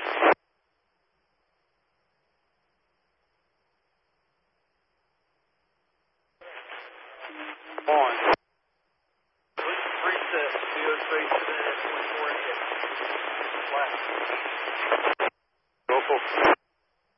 On. Reset. VO straight to the 24 and hit. Flat.